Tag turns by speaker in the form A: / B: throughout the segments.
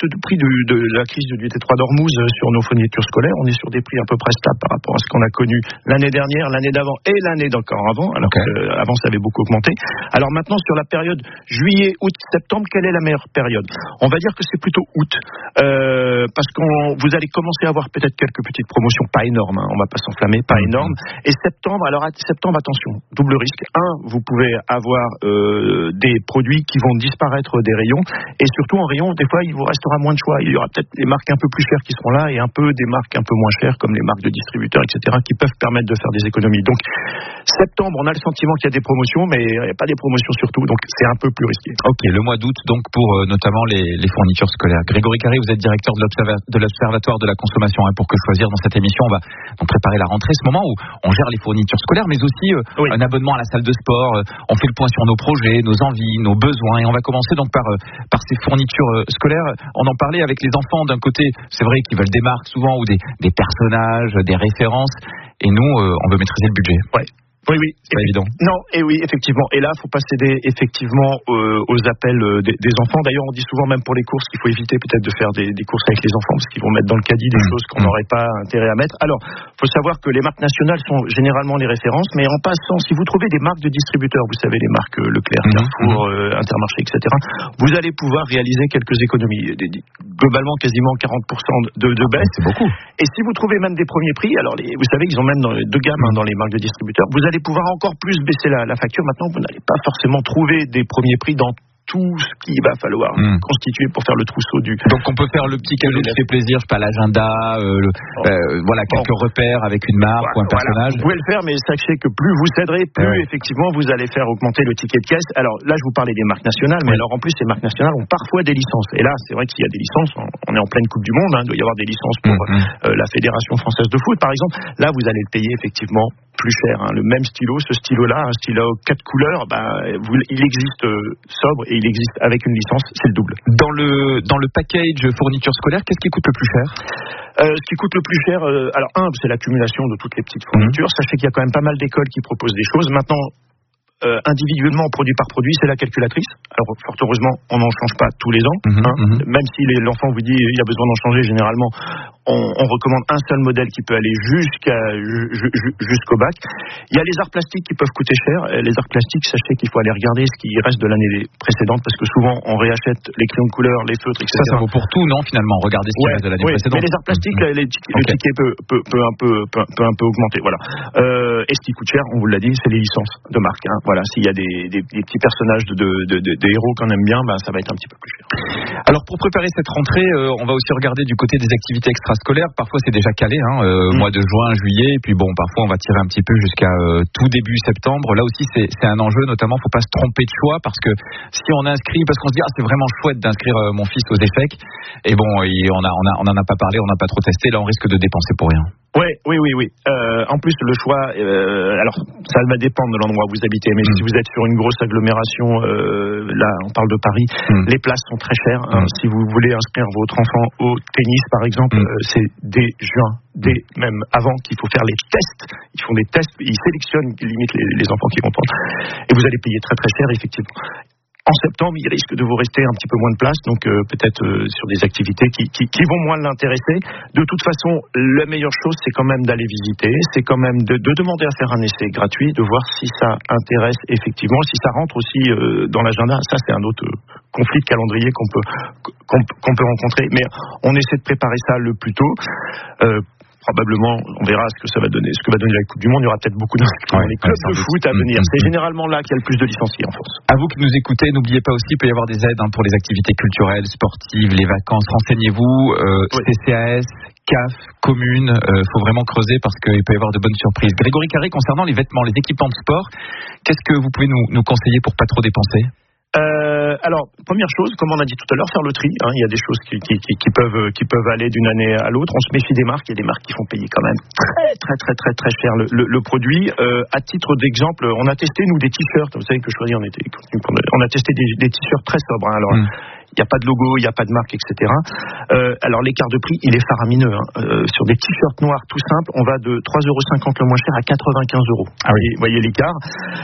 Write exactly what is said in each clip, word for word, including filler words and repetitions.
A: prix de, de la crise du T trois d'Ormuz sur nos fournitures scolaires, on est sur des prix à peu près stables par rapport à ce qu'on a connu l'année dernière, l'année d'avant et l'année d'encore avant. Alors
B: okay.
A: que, euh, avant, ça avait beaucoup augmenté. Alors maintenant, sur la période juillet, août, septembre, quelle est la meilleure période? On va dire que c'est plutôt août, euh, parce que vous allez commencer à avoir peut-être quelques petites promotions, pas énormes, hein, on va pas s'enflammer, pas
B: mmh.
A: énormes. Et septembre, alors à septembre, attention, double risque. Un, vous pouvez avoir euh, des produits qui vont disparaître des rayons, et surtout en rayon, des fois, il vous restera moins de choix. Il y aura peut-être des marques un peu plus chères qui seront là, et un peu des marques un peu moins chères, comme les marques de distributeurs, et cetera, qui peuvent permettre de faire des économies. Donc, septembre, on a le sentiment qu'il y a des promotions, mais il n'y a pas des promotions surtout, donc c'est un peu plus risqué.
B: Ok, le mois d'août, donc pour euh, notamment les, les fournitures scolaires. Grégory Carré, vous êtes directeur de, l'observa- de l'Observatoire de la consommation, hein, pour que choisir dans cette émission. On va donc préparer la rentrée, ce moment où on gère les fournitures scolaires, mais aussi euh, oui. un abonnement à la salle de sport. Euh, on fait le point sur nos projets, nos envies, nos besoins, et on va commencer donc par euh, par ces fournitures euh, scolaires. On en parlait avec les enfants. D'un côté, c'est vrai qu'ils veulent des marques souvent ou des, des personnages, des références, et nous, euh, on veut maîtriser le budget.
A: Ouais. Oui, oui.
B: C'est pas évident.
A: Non, et oui, effectivement. Et là, il faut pas céder effectivement euh, aux appels euh, des, des enfants. D'ailleurs, on dit souvent même pour les courses qu'il faut éviter peut-être de faire des, des courses avec les enfants parce qu'ils vont mettre dans le caddie des mmh. choses qu'on n'aurait pas intérêt à mettre. Alors, faut savoir que les marques nationales sont généralement les références, mais en passant, si vous trouvez des marques de distributeurs, vous savez, les marques euh, Leclerc, mmh. Carrefour, euh, Intermarché, et cetera, vous allez pouvoir réaliser quelques économies. Des, des, globalement, quasiment quarante pour cent de, de baisse.
B: C'est beaucoup.
A: Et si vous trouvez même des premiers prix, alors les, vous savez qu'ils ont même dans, deux gammes hein, dans les marques de distributeurs, vous allez pouvoir encore plus baisser la, la facture. Maintenant, vous n'allez pas forcément trouver des premiers prix dans tout ce qu'il va falloir mmh. constituer pour faire le trousseau du...
B: Donc on peut faire le petit cadeau qui fait plaisir, je sais pas, l'agenda, euh, le, oh. euh, voilà, quelques oh. repères avec une marque voilà, ou un personnage.
A: Voilà. Vous pouvez le faire, mais sachez que plus vous céderez, plus ouais. effectivement vous allez faire augmenter le ticket de caisse. Alors là, je vous parlais des marques nationales, mais ouais. alors en plus, ces marques nationales ont parfois des licences. Et là, c'est vrai qu'il y a des licences, on est en pleine Coupe du Monde, hein, il doit y avoir des licences pour mmh. euh, la Fédération Française de Foot, par exemple. Là, vous allez le payer effectivement plus cher. Hein. Le même stylo, ce stylo-là, un stylo quatre couleurs, bah, vous, il existe euh, sobre et il existe avec une licence, c'est le double.
B: Dans le dans le package fourniture scolaire, qu'est-ce qui coûte le plus cher?
A: Euh, ce qui coûte le plus cher, euh, alors un, c'est l'accumulation de toutes les petites fournitures. Mmh. Sachez qu'il y a quand même pas mal d'écoles qui proposent des choses. Maintenant, euh, individuellement, produit par produit, c'est la calculatrice. Alors, fort heureusement, on n'en change pas tous les ans. Mmh, hein. mmh. Même si les, l'enfant vous dit il y a besoin d'en changer, généralement, on, on recommande un seul modèle qui peut aller jusqu'à, ju, ju, jusqu'au bac. Il y a les arts plastiques qui peuvent coûter cher. Les arts plastiques, sachez qu'il faut aller regarder ce qui reste de l'année précédente, parce que souvent, on réachète les crayons de couleur, les feutres, et cetera.
B: Ça, ça vaut pour tout, non, finalement? Regardez ce qui ouais, reste de l'année
A: ouais,
B: précédente.
A: Mais les arts plastiques, mmh. les, okay. le ticket peut, peut, peut, un peu, peut, peut un peu augmenter. Voilà. Euh, et ce qui coûte cher, on vous l'a dit, c'est les licences de marque. Hein. Voilà. S'il y a des, des, des petits personnages de, de, de, de, des héros qu'on aime bien, bah, ça va être un petit peu plus cher.
B: Alors, pour préparer cette rentrée, euh, on va aussi regarder du côté des activités extrascolaires. Parfois, c'est déjà calé, hein, euh, mmh. mois de juin, juillet, et puis bon, parfois on va tirer un petit peu jusqu'à euh, tout début septembre. Là aussi, c'est, c'est un enjeu, notamment, faut pas se tromper de choix, parce que si on inscrit, parce qu'on se dit ah c'est vraiment chouette d'inscrire euh, mon fils aux échecs, et bon, et on a, on a, on en a pas parlé, on n'a pas trop testé, là on risque de dépenser pour rien.
A: Ouais, oui, oui, oui. Euh, en plus, le choix, euh, alors ça va dépendre de l'endroit où vous habitez, mais mmh. si vous êtes sur une grosse agglomération, euh, là, on parle de Paris, mmh. les places sont très chères. Hein. Mmh. Si vous voulez inscrire votre enfant au tennis, par exemple, mmh. euh, c'est dès juin, dès même avant qu'il faut faire les tests. Ils font des tests, ils sélectionnent limite les, les enfants qui vont prendre, et vous allez payer très très cher, effectivement. En septembre, il risque de vous rester un petit peu moins de place, donc euh, peut-être euh, sur des activités qui, qui, qui vont moins l'intéresser. De toute façon, la meilleure chose, c'est quand même d'aller visiter, c'est quand même de, de demander à faire un essai gratuit, de voir si ça intéresse effectivement, si ça rentre aussi euh, dans l'agenda. Ça, c'est un autre euh, conflit de calendrier qu'on peut, qu'on, qu'on peut rencontrer. Mais on essaie de préparer ça le plus tôt. Euh, Probablement, on verra ce que ça va donner, ce que va donner la Coupe du Monde. Il y aura peut-être beaucoup d'inscrits dans les clubs de foot à venir. C'est généralement là qu'il y a le plus de licenciés en France.
B: À vous qui nous écoutez, n'oubliez pas aussi, il peut y avoir des aides hein, pour les activités culturelles, sportives, les vacances. Renseignez-vous, euh, oui. C C A S, C A F, communes. Il euh, faut vraiment creuser parce qu'il peut y avoir de bonnes surprises. Grégory Carré, concernant les vêtements, les équipements de sport, qu'est-ce que vous pouvez nous, nous conseiller pour pas trop dépenser?
A: Euh, alors, première chose, comme on a dit tout à l'heure, faire le tri. Hein, il y a des choses qui, qui, qui, qui, peuvent, qui peuvent aller d'une année à l'autre. On se méfie des marques. Il y a des marques qui font payer quand même très, très, très, très, très cher le, le, le produit. Euh, à titre d'exemple, on a testé, nous, des t-shirts. Vous savez que Choisy, on, était, on a testé des, des t-shirts très sobres. Hein, alors, mmh. il n'y a pas de logo, il n'y a pas de marque, et cetera. Euh, alors l'écart de prix, il est faramineux. Hein. Euh, sur des t-shirts noirs tout simples, on va de trois euros cinquante le moins cher à quatre-vingt-quinze euros. Ah oui. Vous voyez l'écart.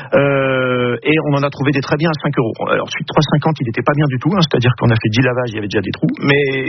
A: Euh, et on en a trouvé des très bien à cinq euros. Alors ensuite, trois euros cinquante, il n'était pas bien du tout. Hein, c'est-à-dire qu'on a fait dix lavages, il y avait déjà des trous. Mais